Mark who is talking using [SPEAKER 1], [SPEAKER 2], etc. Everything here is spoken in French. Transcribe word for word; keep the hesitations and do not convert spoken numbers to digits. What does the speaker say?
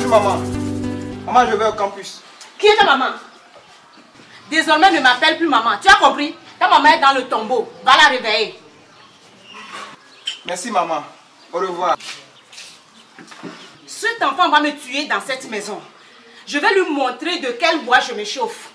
[SPEAKER 1] maman. Maman, je vais au campus.
[SPEAKER 2] Qui est ta maman? Désormais, ne m'appelle plus maman. Tu as compris? Ta maman est dans le tombeau. Va la réveiller.
[SPEAKER 1] Merci maman. Au revoir.
[SPEAKER 2] Cet enfant va me tuer dans cette maison. Je vais lui montrer de quel bois je me chauffe.